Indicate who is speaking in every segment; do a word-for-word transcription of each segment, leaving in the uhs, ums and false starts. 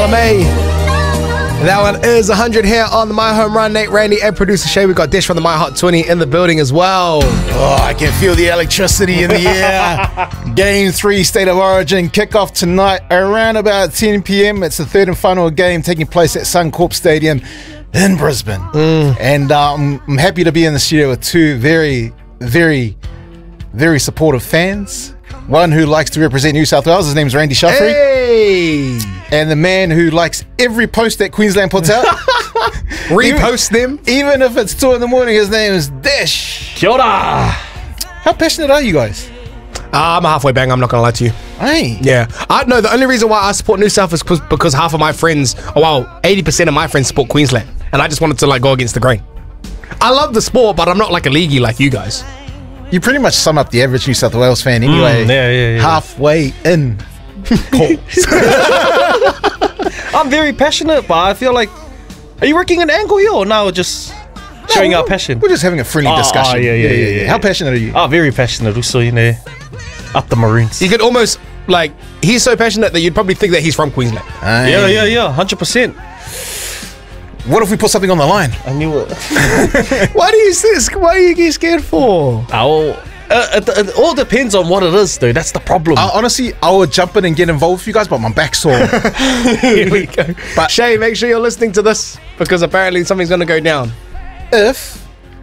Speaker 1: May. That one is one hundred here on the My Home Run. Nate, Randy, and producer Shay. We got Dish from the My Hot twenty in the building as well.
Speaker 2: Oh, I can feel the electricity in the air. Game three, State of Origin, kickoff tonight around about ten p.m. It's the third and final game taking place at Suncorp Stadium in Brisbane.
Speaker 1: Mm.
Speaker 2: And um, I'm happy to be in the studio with two very, very, very supportive fans. One who likes to represent New South Wales, his name's Randy Shuffrey.
Speaker 1: Hey!
Speaker 2: And the man who likes every post that Queensland puts out.
Speaker 1: Repost
Speaker 2: even,
Speaker 1: them.
Speaker 2: Even if it's two in the morning, his name is Dish.
Speaker 3: Kia ora.
Speaker 2: How passionate are you guys?
Speaker 1: Uh, I'm a halfway bang, I'm not going to lie to you.
Speaker 2: Hey.
Speaker 1: Yeah. I No, the only reason why I support New South is cause, because half of my friends, oh, well, eighty percent of my friends support Queensland. And I just wanted to like go against the grain. I love the sport, but I'm not like a leaguey like you guys.
Speaker 2: You pretty much sum up the average New South Wales fan anyway.
Speaker 3: Mm, yeah, yeah, yeah.
Speaker 2: Halfway in.
Speaker 3: I'm very passionate, but I feel like, are you working an angle here or no? Just showing
Speaker 2: No,
Speaker 3: our passion.
Speaker 2: We're just having a friendly
Speaker 3: Oh,
Speaker 2: discussion.
Speaker 3: oh, yeah, yeah, yeah, yeah.
Speaker 2: How passionate are you?
Speaker 3: Oh, very passionate. Also, you know, up the Maroons.
Speaker 1: You could almost, like, he's so passionate that you'd probably think that he's from Queensland.
Speaker 2: Aye.
Speaker 3: Yeah, yeah, yeah, one hundred percent.
Speaker 2: What if we put something on the line?
Speaker 3: I knew it.
Speaker 1: Why do you say, why are you get scared for?
Speaker 3: Oh, uh, it, it all depends on what it is, dude. That's the problem.
Speaker 2: Uh, honestly, I would jump in and get involved with you guys, but my back's sore.
Speaker 1: Here we go.
Speaker 2: But-
Speaker 1: Shay, make sure you're listening to this because apparently something's going to go down.
Speaker 2: if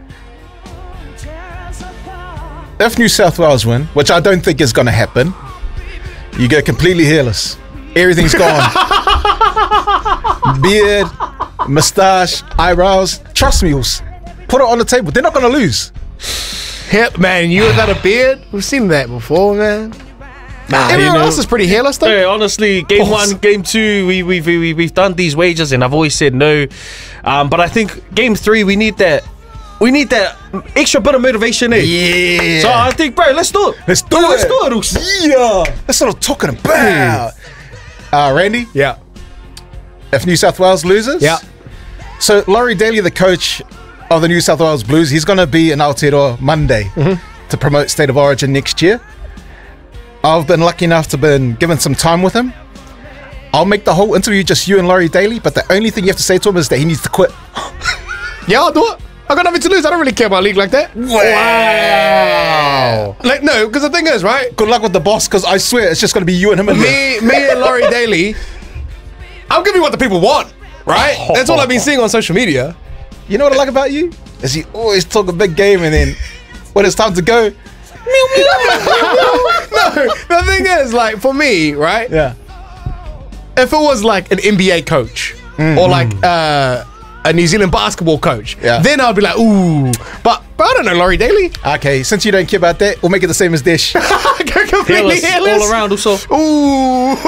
Speaker 2: if New South Wales win, which I don't think is going to happen, you go completely hairless. Everything's gone. Beard, moustache, eyebrows. Trust me, Us. Put it on the table. They're not going to lose.
Speaker 1: Yep, man, you without a beard? We've seen that before, man.
Speaker 3: Nah,
Speaker 1: Everyone
Speaker 3: you know-
Speaker 1: else is pretty hairless, though.
Speaker 3: Hey, honestly, game
Speaker 1: Pause.
Speaker 3: one, game two, we, we've, we, we've done these wages and I've always said no. Um, but I think game three, we need that we need that extra bit of motivation, eh?
Speaker 2: Yeah.
Speaker 3: So I think, bro, let's do it.
Speaker 2: Let's do
Speaker 3: Let's
Speaker 2: it.
Speaker 3: do it, Us.
Speaker 2: Yeah. That's what I'm talking about. Uh, Randy,
Speaker 1: Yeah.
Speaker 2: if New South Wales loses,
Speaker 1: Yeah.
Speaker 2: so Laurie Daly, the coach of the New South Wales Blues, he's going to be in Aotearoa Monday
Speaker 1: Mm-hmm.
Speaker 2: to promote State of Origin next year. I've been lucky enough to been given some time with him. I'll make the whole interview just you and Laurie Daly, but the only thing you have to say to him is that he needs to quit.
Speaker 1: Yeah, I'll do it. I got nothing to lose. I don't really care about a league like that.
Speaker 2: Wow.
Speaker 1: Like, no, because the thing is, right?
Speaker 2: Good luck with the boss, because I swear it's just going to be you and him in there.
Speaker 1: Me, me and Laurie Daly, I'll give you what the people want, right? That's all I've been seeing on social media.
Speaker 2: You know what I like about you? Is you always talk a big game, and then when it's time to go,
Speaker 1: No, the thing is, like, for me, right?
Speaker 2: yeah.
Speaker 1: If it was like an N B A coach or like uh, a New Zealand basketball coach,
Speaker 2: Yeah.
Speaker 1: then I'd be like, ooh. But, but I don't know, Laurie Daly.
Speaker 2: Okay, since you don't care about that, we'll make it the same as Dish.
Speaker 1: Completely
Speaker 3: Hairless,
Speaker 1: hairless.
Speaker 3: all around, also.
Speaker 1: Ooh.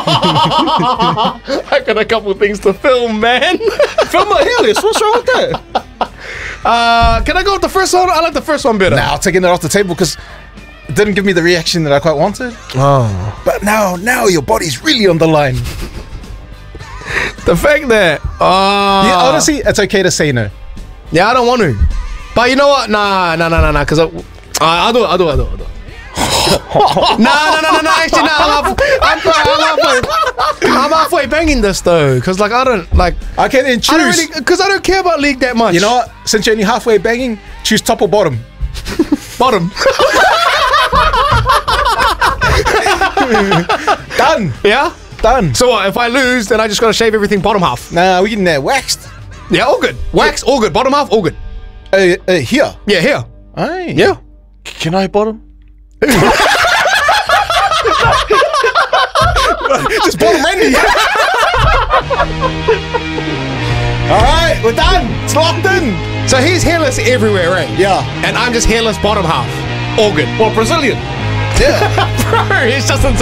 Speaker 1: I got a couple things to film, man.
Speaker 3: Film a hairless. What's wrong with that?
Speaker 1: Uh, can I go with the first one? I like the first one better.
Speaker 2: Now, taking it off the table because it didn't give me the reaction that I quite wanted.
Speaker 1: Oh.
Speaker 2: But now, now your body's really on the line.
Speaker 1: The fact that, uh,
Speaker 2: Yeah, honestly, it's okay to say no.
Speaker 1: yeah, I don't want to. But you know what? Nah, nah, nah, nah, nah. Because I, uh, I'll do it, I'll do it, I'll do it. I'll do it. nah, nah, nah, nah, nah. Actually, nah, I'm, half, I'm, I'm halfway. I'm halfway banging this though, because like I don't like.
Speaker 2: Okay, then
Speaker 1: I don't
Speaker 2: choose.
Speaker 1: really, because I don't care about league that much.
Speaker 2: You know what? Since you're only halfway banging, choose top or bottom.
Speaker 1: Bottom.
Speaker 2: Done.
Speaker 1: Yeah.
Speaker 2: Done.
Speaker 1: So what? If I lose, then I just gotta shave everything bottom half.
Speaker 2: Nah, we getting that waxed.
Speaker 1: Yeah, all good. Wax, all good. Bottom half, all good.
Speaker 2: Uh, uh, here.
Speaker 1: Yeah, here.
Speaker 2: Aye.
Speaker 1: Yeah.
Speaker 3: Can I bottom?
Speaker 2: Just bottom Randy. All right, we're done. It's locked in.
Speaker 1: So he's hairless everywhere, right?
Speaker 2: Yeah.
Speaker 1: And I'm just hairless bottom half. All good.
Speaker 3: Well, Brazilian.
Speaker 2: Yeah.
Speaker 1: Bro, it's just